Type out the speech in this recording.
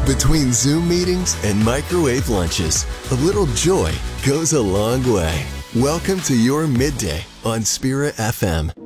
Between Zoom meetings and microwave lunches, a little joy goes a long way. Welcome to your midday on Spirit FM.